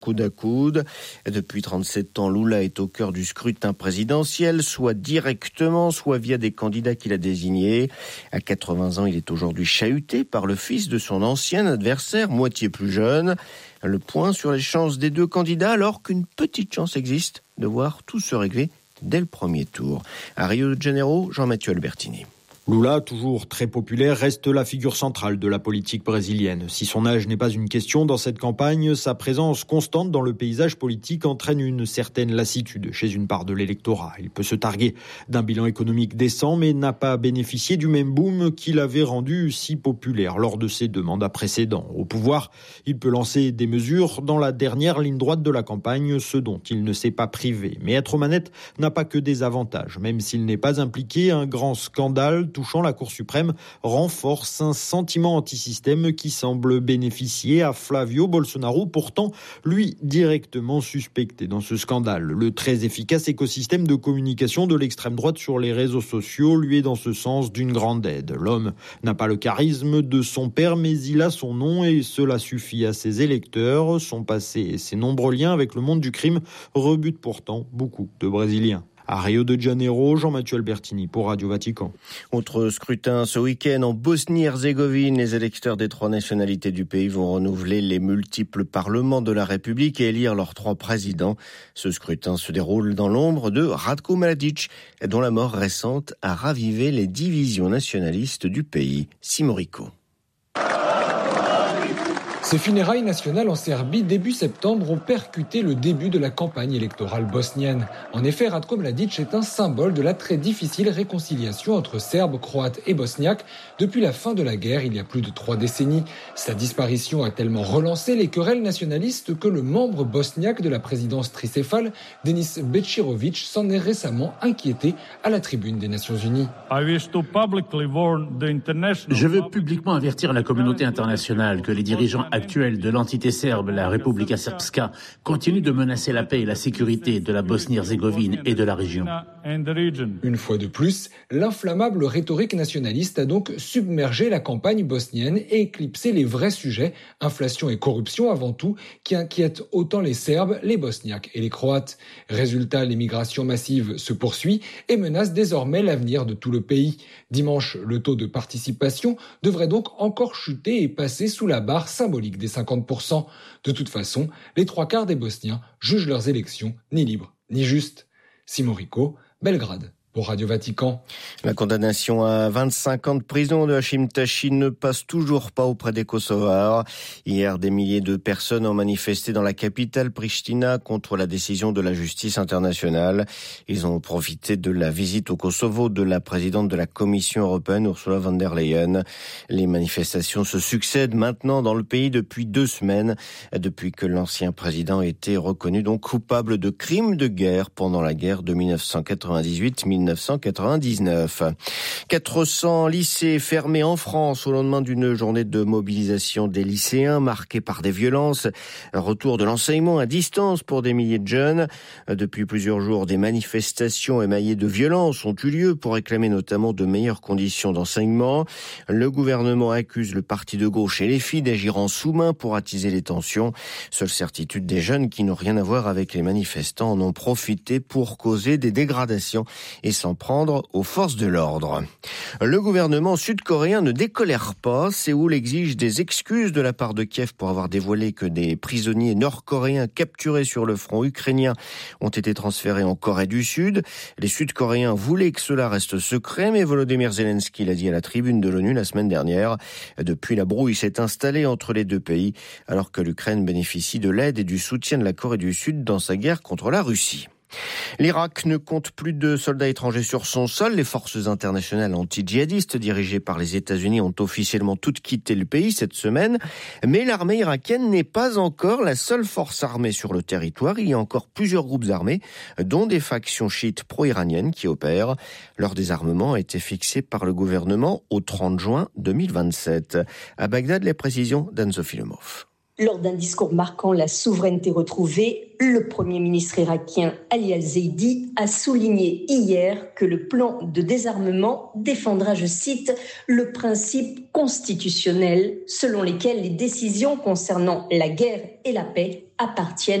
coude à coude. Depuis 37 ans, Lula est au cœur du scrutin présidentiel, soit directement, soit via des candidats qu'il a désignés. À 80 ans, il est aujourd'hui chahuté par le fils de son ancien adversaire, moitié plus jeune. Le point sur les chances des deux candidats, alors qu'une petite chance existe de voir tout se régler dès le premier tour. À Rio de Janeiro, Jean-Mathieu Albertini. Lula, toujours très populaire, reste la figure centrale de la politique brésilienne. Si son âge n'est pas une question dans cette campagne, sa présence constante dans le paysage politique entraîne une certaine lassitude chez une part de l'électorat. Il peut se targuer d'un bilan économique décent, mais n'a pas bénéficié du même boom qui l'avait rendu si populaire lors de ses deux mandats précédents. Au pouvoir, il peut lancer des mesures dans la dernière ligne droite de la campagne, ce dont il ne s'est pas privé. Mais être aux manettes n'a pas que des avantages. Même s'il n'est pas impliqué, un grand scandale touchant la Cour suprême renforce un sentiment anti-système qui semble bénéficier à Flavio Bolsonaro, pourtant lui directement suspecté dans ce scandale. Le très efficace écosystème de communication de l'extrême droite sur les réseaux sociaux lui est dans ce sens d'une grande aide. L'homme n'a pas le charisme de son père, mais il a son nom et cela suffit à ses électeurs. Son passé et ses nombreux liens avec le monde du crime rebutent pourtant beaucoup de Brésiliens. À Rio de Janeiro, Jean-Mathieu Albertini pour Radio Vatican. Autre scrutin ce week-end en Bosnie-Herzégovine. Les électeurs des 3 nationalités du pays vont renouveler les multiples parlements de la République et élire leurs 3 présidents. Ce scrutin se déroule dans l'ombre de Ratko Mladic, dont la mort récente a ravivé les divisions nationalistes du pays. Simorico. Ces funérailles nationales en Serbie, début septembre, ont percuté le début de la campagne électorale bosnienne. En effet, Ratko Mladic est un symbole de la très difficile réconciliation entre Serbes, Croates et Bosniaques depuis la fin de la guerre, il y a plus de 3 décennies. Sa disparition a tellement relancé les querelles nationalistes que le membre bosniaque de la présidence tricéphale, Denis Bečirović, s'en est récemment inquiété à la tribune des Nations Unies. Je veux publiquement avertir la communauté internationale que les dirigeants actuelle de l'entité serbe, la Republika Srpska, continue de menacer la paix et la sécurité de la Bosnie-Herzégovine et de la région. Une fois de plus, l'inflammable rhétorique nationaliste a donc submergé la campagne bosnienne et éclipsé les vrais sujets, inflation et corruption avant tout, qui inquiètent autant les Serbes, les Bosniaques et les Croates. Résultat, l'immigration massive se poursuit et menace désormais l'avenir de tout le pays. Dimanche, le taux de participation devrait donc encore chuter et passer sous la barre symbolique des 50%. De toute façon, les 3/4 des Bosniens jugent leurs élections ni libres ni justes. Simorico, Belgrade. Pour Radio Vatican. La condamnation à 25 ans de prison de Hashim Thaçi ne passe toujours pas auprès des Kosovars. Hier, des milliers de personnes ont manifesté dans la capitale Pristina contre la décision de la justice internationale. Ils ont profité de la visite au Kosovo de la présidente de la Commission européenne, Ursula von der Leyen. Les manifestations se succèdent maintenant dans le pays depuis 2 semaines, depuis que l'ancien président a été reconnu donc coupable de crimes de guerre pendant la guerre de 1998-1999. 400 lycées fermés en France au lendemain d'une journée de mobilisation des lycéens marquée par des violences. Retour de l'enseignement à distance pour des milliers de jeunes. Depuis plusieurs jours, des manifestations émaillées de violences ont eu lieu pour réclamer notamment de meilleures conditions d'enseignement. Le gouvernement accuse le parti de gauche et les filles d'agir en sous-main pour attiser les tensions. Seule certitude, des jeunes qui n'ont rien à voir avec les manifestants en ont profité pour causer des dégradations et s'en prendre aux forces de l'ordre. Le gouvernement sud-coréen ne décolère pas. Séoul exige des excuses de la part de Kiev pour avoir dévoilé que des prisonniers nord-coréens capturés sur le front ukrainien ont été transférés en Corée du Sud. Les Sud-Coréens voulaient que cela reste secret, mais Volodymyr Zelensky l'a dit à la tribune de l'ONU la semaine dernière. Depuis, la brouille s'est installée entre les deux pays, alors que l'Ukraine bénéficie de l'aide et du soutien de la Corée du Sud dans sa guerre contre la Russie. L'Irak ne compte plus de soldats étrangers sur son sol. Les forces internationales anti-djihadistes dirigées par les États-Unis ont officiellement toutes quitté le pays cette semaine. Mais l'armée irakienne n'est pas encore la seule force armée sur le territoire. Il y a encore plusieurs groupes armés, dont des factions chiites pro-iraniennes qui opèrent. Leur désarmement a été fixé par le gouvernement au 30 juin 2027. À Bagdad, les précisions d'Anne-Sophie Lemov. Lors d'un discours marquant la souveraineté retrouvée, le Premier ministre irakien Ali Al-Zaidi a souligné hier que le plan de désarmement défendra, je cite, le principe constitutionnel selon lequel les décisions concernant la guerre et la paix appartiennent